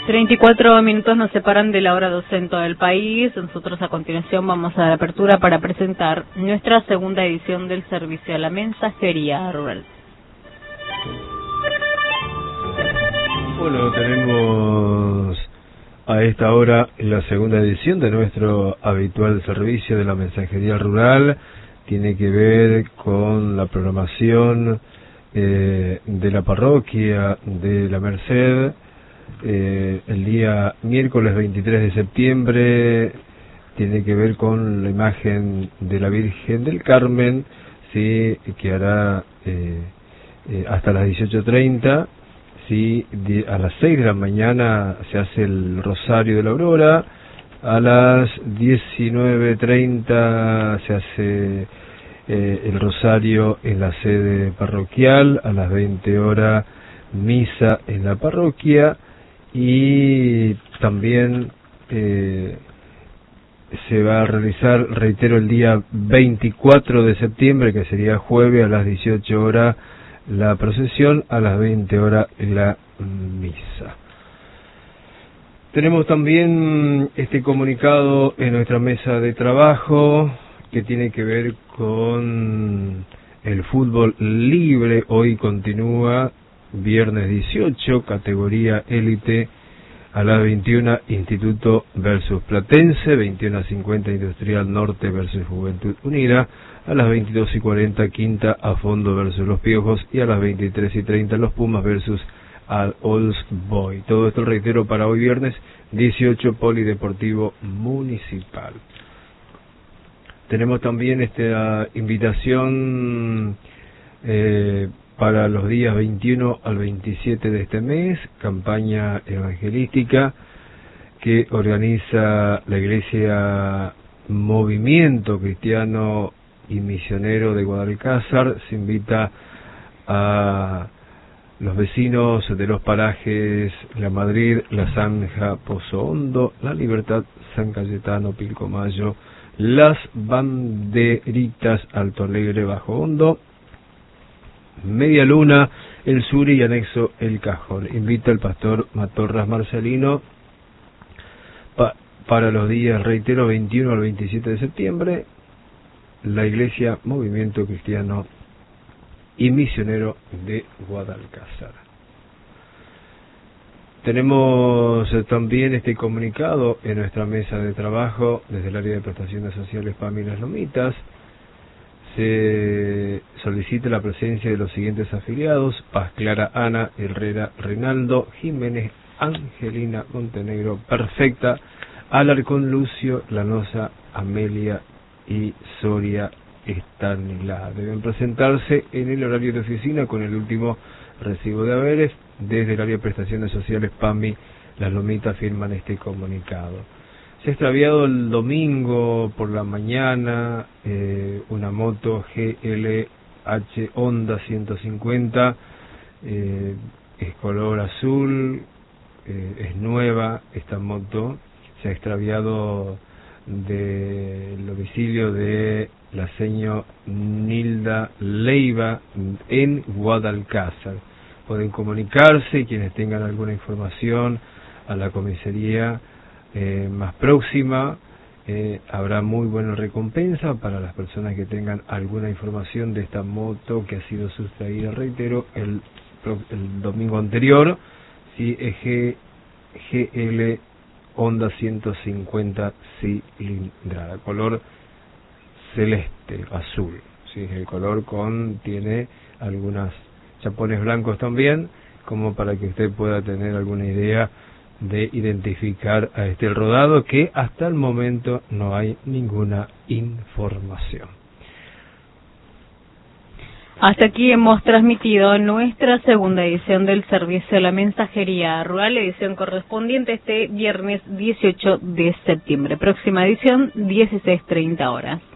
34 minutos nos separan de la hora 12 en todo el país. Nosotros a continuación vamos a dar apertura para presentar nuestra segunda edición del servicio a la mensajería rural. Bueno, tenemos a esta hora la segunda edición de nuestro habitual servicio de la mensajería rural. Tiene que ver con la programación de la parroquia de La Merced. El día miércoles 23 de septiembre tiene que ver con la imagen de la Virgen del Carmen, sí, que hará hasta las 18:30. Sí, a las 6 de la mañana se hace el Rosario de la Aurora, a las 19:30 se hace el Rosario en la sede parroquial, a las 20 horas misa en la parroquia, y también se va a realizar, reitero, el día 24 de septiembre, que sería jueves, a las 18 horas la procesión, a las 20 horas la misa. Tenemos también este comunicado en nuestra mesa de trabajo que tiene que ver con el fútbol libre. Hoy continúa, viernes 18, categoría élite, a las 21 Instituto versus Platense, 21:50 Industrial Norte versus Juventud Unida, a las 22:40 Quinta a Fondo versus Los Piojos, y a las 23:30 Los Pumas versus al Old Boy. Todo esto, reitero, para hoy viernes 18, Polideportivo Municipal. Tenemos también esta invitación para los días 21 al 27 de este mes, campaña evangelística que organiza la Iglesia Movimiento Cristiano y Misionero de Guadalcázar. Se invita a los vecinos de los parajes La Madrid, La Zanja, Pozo Hondo, La Libertad, San Cayetano, Pilcomayo, Las Banderitas, Alto Alegre, Bajo Hondo, Media Luna, El Suri y anexo El Cajón. Invita el pastor Matorras Marcelino para los días, reitero, 21 al 27 de septiembre, la Iglesia Movimiento Cristiano y Misionero de Guadalcázar. Tenemos también este comunicado en nuestra mesa de trabajo desde el área de prestaciones sociales PAMI Las Lomitas. Se solicita la presencia de los siguientes afiliados: Paz Clara Ana, Herrera Reinaldo, Jiménez Angelina Montenegro Perfecta, Alarcón Lucio, Lanosa Amelia y Soria Estanislao. Deben presentarse en el horario de oficina con el último recibo de haberes. Desde el área de prestaciones sociales PAMI Las Lomitas firman este comunicado. Se ha extraviado el domingo por la mañana una moto GLH Honda 150, es color azul, es nueva esta moto. Se ha extraviado del domicilio de la señora Nilda Leiva en Guadalcázar. Pueden comunicarse, quienes tengan alguna información, a la comisaría más próxima. Habrá muy buena recompensa para las personas que tengan alguna información de esta moto que ha sido sustraída, reitero, el domingo anterior. Sí, es GL Honda 150 cilindrada, color celeste, azul. Sí, el color tiene algunas chapones blancos también, como para que usted pueda tener alguna idea de identificar a este rodado, que hasta el momento no hay ninguna información. Hasta aquí hemos transmitido nuestra segunda edición del servicio de la mensajería rural, edición correspondiente este viernes 18 de septiembre. Próxima edición, 16:30 horas.